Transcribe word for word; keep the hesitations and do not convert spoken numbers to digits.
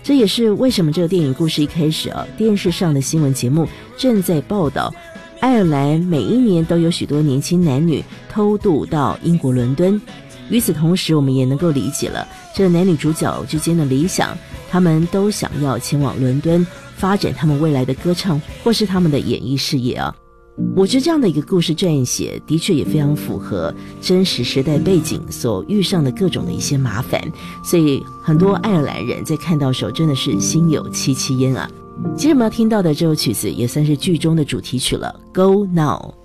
这也是为什么这个电影故事一开始啊，电视上的新闻节目正在报道爱尔兰每一年都有许多年轻男女偷渡到英国伦敦。与此同时，我们也能够理解了这男女主角之间的理想，他们都想要前往伦敦发展他们未来的歌唱或是他们的演艺事业啊。我觉得这样的一个故事撰写的确也非常符合真实时代背景所遇上的各种的一些麻烦，所以很多爱尔兰人在看到的时候真的是心有戚戚焉啊。接着我们要听到的这首曲子也算是剧中的主题曲了， Go Now。